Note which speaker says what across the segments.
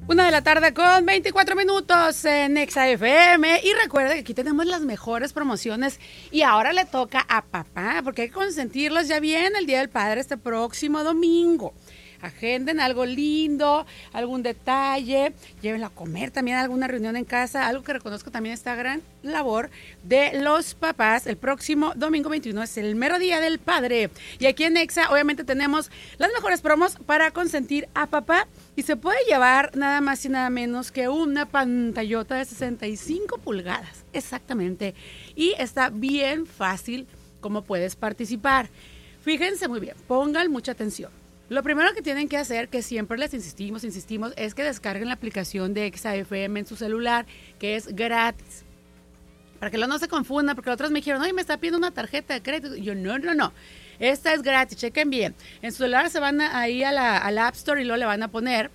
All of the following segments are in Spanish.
Speaker 1: 1:00 con 24 minutos en Exa FM. Y recuerda que aquí tenemos las mejores promociones. Y ahora le toca a papá, porque hay que consentirlos. Ya viene el Día del Padre este próximo domingo. Agenden algo lindo, algún detalle, llévenlo a comer también a alguna reunión en casa, algo que reconozco también esta gran labor de los papás. El próximo domingo 21 es el mero Día del Padre. Y aquí en Exa obviamente tenemos las mejores promos para consentir a papá. Y se puede llevar nada más y nada menos que una pantallota de 65 pulgadas. Exactamente. Y está bien fácil cómo puedes participar. Fíjense muy bien, pongan mucha atención. Lo primero que tienen que hacer, que siempre les insistimos, es que descarguen la aplicación de Exa FM en su celular, que es gratis. Para que no se confundan, porque otros me dijeron, oye, me está pidiendo una tarjeta de crédito. Y yo, no. Esta es gratis, chequen bien. En su celular se van ahí a la App Store y luego le van a poner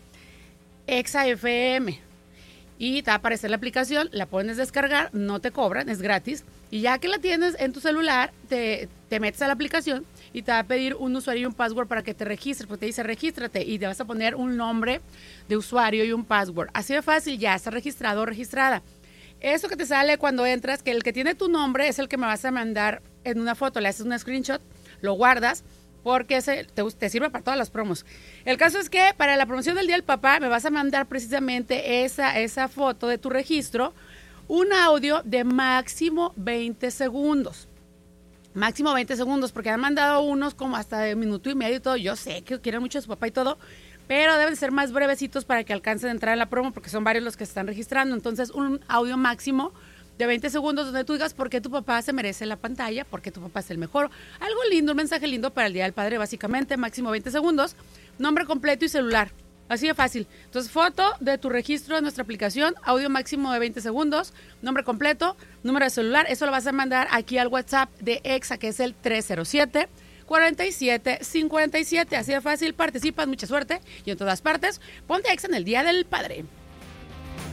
Speaker 1: Exa FM. Y te va a aparecer la aplicación, la pones a descargar, no te cobran, es gratis. Y ya que la tienes en tu celular, te metes a la aplicación y te va a pedir un usuario y un password para que te registres, porque te dice regístrate y te vas a poner un nombre de usuario y un password. Así de fácil, ya estás registrado o registrada. Eso que te sale cuando entras, que el que tiene tu nombre es el que me vas a mandar en una foto, le haces un screenshot, lo guardas, porque ese te sirve para todas las promos. El caso es que para la promoción del Día del Papá me vas a mandar precisamente esa foto de tu registro, un audio de máximo 20 segundos. Máximo 20 segundos, porque han mandado unos como hasta de minuto y medio y todo. Yo sé que quieren mucho a su papá y todo, pero deben ser más brevecitos para que alcancen a entrar en la promo, porque son varios los que se están registrando. Entonces, un audio máximo de 20 segundos donde tú digas por qué tu papá se merece la pantalla, por qué tu papá es el mejor. Algo lindo, un mensaje lindo para el Día del Padre, básicamente, máximo 20 segundos, nombre completo y celular. Así de fácil. Entonces, foto de tu registro de nuestra aplicación, audio máximo de 20 segundos, nombre completo, número de celular. Eso lo vas a mandar aquí al WhatsApp de Exa, que es el 307-4757. Así de fácil, participas, mucha suerte. Y en todas partes, ponte Exa en el Día del Padre.